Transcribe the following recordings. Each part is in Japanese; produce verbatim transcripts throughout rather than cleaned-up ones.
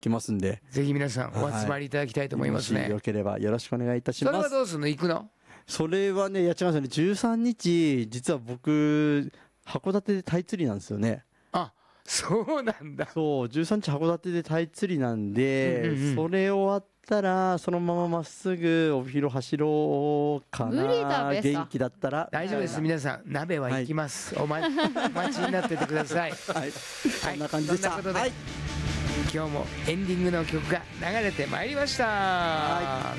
きますんで、 ぜひ皆さんお集まりいただきたいと思いますね。 もしよければよろしくお願いいたします。 それはどうするの？行くの？ それはね、やっちゃいますよね。じゅうさんにち、実は僕、函館でタイ釣りなんですよね。 あ、そうなんだ。 そう、じゅうさんにち函館でタイ釣りなんで、うんうんうん、それ終わったら、そのまままっすぐ帯広走ろうかな。無理だべさ。元気だったら。 大丈夫です。皆さん、鍋は行きます。はい、お待ちになっててください。はい。 そんな感じでした。 そんなことで、はい、今日もエンディングの曲が流れてまいりました。はい、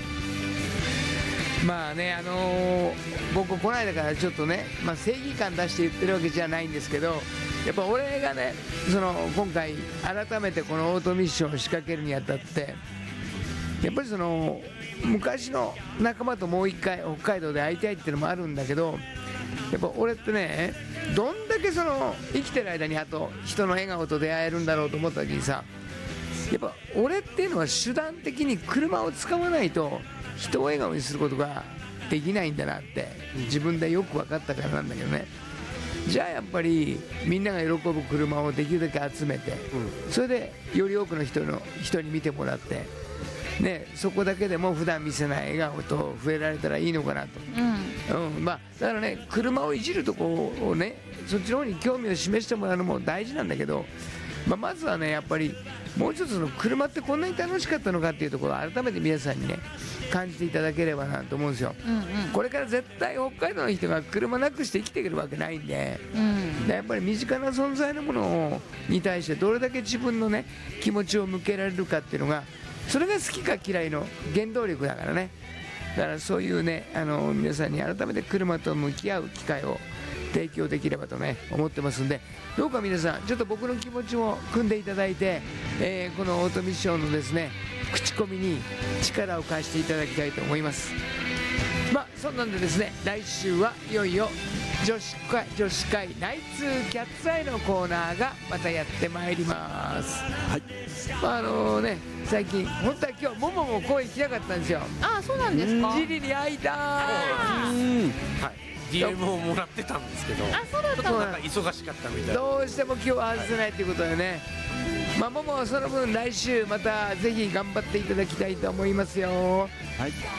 まあね、あのー、僕この間からちょっとね、まあ、正義感出して言ってるわけじゃないんですけど、やっぱ俺がね、その今回改めてこのオートミッションを仕掛けるにあたって、やっぱりその昔の仲間ともう一回北海道で会いたいっていうのもあるんだけど、やっぱ俺ってね、どんだけその生きてる間にあと人の笑顔と出会えるんだろうと思った時にさ、やっぱ俺っていうのは手段的に車を使わないと人を笑顔にすることができないんだなって自分でよく分かったからなんだけどね。じゃあやっぱりみんなが喜ぶ車をできるだけ集めて、それでより多くの人の人に見てもらって、ね、そこだけでも普段見せない笑顔と触れられたらいいのかなと、うんうん、まあ、だからね、車をいじるとこをね、そっちの方に興味を示してもらうのも大事なんだけど、まあ、まずはね、やっぱりもう一つの車ってこんなに楽しかったのかっていうところを改めて皆さんにね感じていただければなと思うんですよ、うんうん、これから絶対北海道の人が車なくして生きてくるわけないんで、うん、でやっぱり身近な存在のものに対してどれだけ自分のね気持ちを向けられるかっていうのが、それが好きか嫌いの原動力だからね。だからそういうね、あの皆さんに改めて車と向き合う機会を提供できればとね思ってますんで、どうか皆さんちょっと僕の気持ちを汲んでいただいて、えー、このオートミッションのですね口コミに力を貸していただきたいと思います。まあそんなんでですね、来週はいよいよ女子会女子会ナイツキャッツアイのコーナーがまたやってまいります。はい、まああのね、最近本当は今日ももも声聞きたかったんですよ。 ああ、そうなんですか。 ジリに会いたい。 はい、ディーエム をもらってたんですけど、 あ、そうだったちょっとなんか忙しかったみたい。 どうしても今日は外せないということでね、まあももその分来週またぜひ頑張っていただきたいと思いますよ。はい、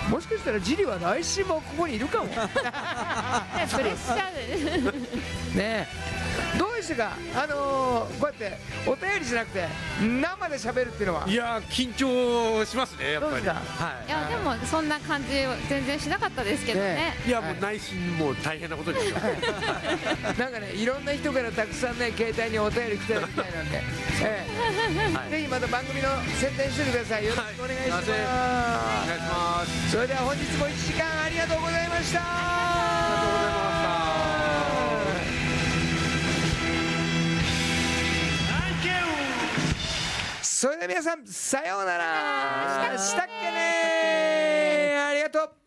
もしかしたらジリは来週もここにいるかも。プレッシャーでねえ、どうでしたか、あのー、こうやってお便りじゃなくて生で喋るっていうのは。 いやー緊張しますね、やっぱり。 どうですか。 はい、いやでもそんな感じ全然しなかったですけどね。 ね、いやもう内心もう大変なことですよ。 なんかね、いろんな人からたくさんね携帯にお便り来てるみたいなんで、ええ、はい、ぜひまた番組の宣伝してください。よろしくお願いします。はい、 お願いします。 それでは本日もいちじかんありがとうございました。 ありがとうございました。 それでは皆さんさようなら。したっけねー。ありがとう。